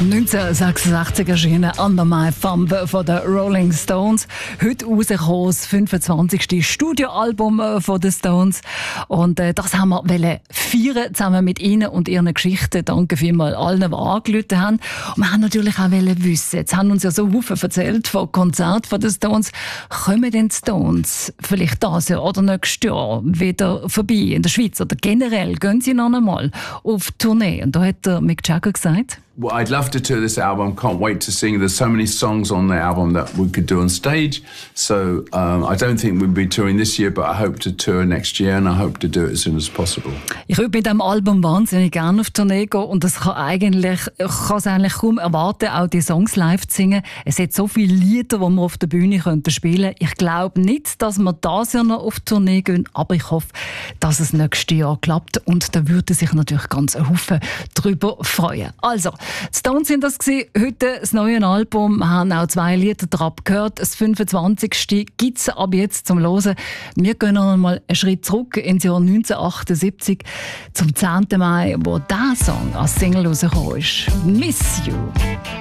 1966 erschienen «Under My Thumb» von den Rolling Stones. Heute rausgekommen, das 25. Studioalbum von den Stones. Und das haben wir feiern, zusammen mit Ihnen und Ihren Geschichten. Danke vielmals allen, die angerufen haben. Und wir haben natürlich auch wissen, jetzt haben uns ja so viele erzählt von Konzerten von den Stones. Kommen denn die Stones vielleicht dieses Jahr oder nächstes Jahr wieder vorbei in der Schweiz? Oder generell gehen sie noch einmal auf Tournee? Und da hat der Mick Jagger gesagt: Well, I'd love to tour this album. Can't wait to sing. There's so many songs on the album that we could do on stage. So I don't think we'll be touring this year, but I hope to tour next year and I hope to do it as soon as possible. Ich würde mit diesem Album wahnsinnig gerne auf Tournee gehen und ich kann es eigentlich kaum erwarten, auch die Songs live zu singen. Es hat so viele Lieder, die wir auf der Bühne spielen könnten. Ich glaube nicht, dass wir dieses Jahr noch auf Tournee gehen, aber ich hoffe, dass es nächstes Jahr klappt und da würde sich natürlich ganz ein Haufen darüber freuen. Also, die Stones sind das gewesen. Heute das neue Album. Wir haben auch 2 Lieder drauf gehört. Das 25. gibt es ab jetzt zum Hören. Wir gehen noch einmal einen Schritt zurück ins Jahr 1978 zum 10. Mai, wo dieser Song als Single rausgekommen ist. «Miss You».